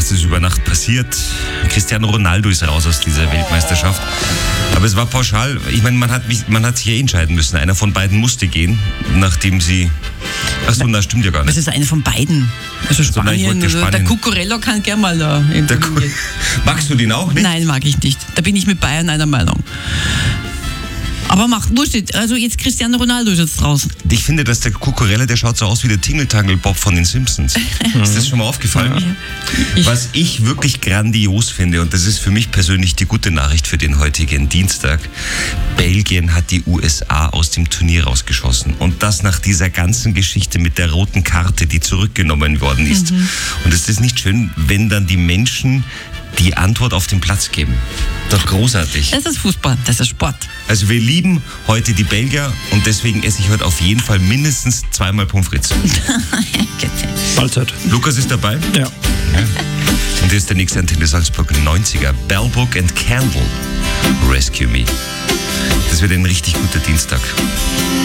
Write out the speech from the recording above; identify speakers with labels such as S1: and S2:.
S1: was ist über Nacht passiert. Cristiano Ronaldo ist raus aus dieser Weltmeisterschaft. Aber es war pauschal. Ich meine, man hat sich ja entscheiden müssen. Einer von beiden musste gehen, nachdem sie... Achso, das stimmt ja gar nicht.
S2: Das ist eine von beiden. Also Spanien, der Cucurella kann gerne mal da.
S1: Magst du den auch nicht?
S2: Nein, mag ich nicht. Da bin ich mit Bayern einer Meinung. Aber wurscht, also jetzt Cristiano Ronaldo ist jetzt draußen.
S1: Ich finde, dass der Cucurella, der schaut so aus wie der Tingle-Tangle-Bob von den Simpsons. Ist das schon mal aufgefallen? Was ich wirklich grandios finde, und das ist für mich persönlich die gute Nachricht für den heutigen Dienstag, Belgien hat die USA aus dem Turnier rausgeschossen. Und das nach dieser ganzen Geschichte mit der roten Karte, die zurückgenommen worden ist. Und es ist nicht schön, wenn dann die Menschen die Antwort auf den Platz geben. Doch großartig.
S2: Das ist Fußball, das ist Sport.
S1: Also wir lieben heute die Belgier und deswegen esse ich heute auf jeden Fall mindestens 2-mal Pommes frites.
S3: Mahlzeit.
S1: Lukas ist dabei?
S3: Ja.
S1: Und hier ist der nächste Antenne Salzburg 90er. Bell Book and Candle. Rescue Me. Das wird ein richtig guter Dienstag.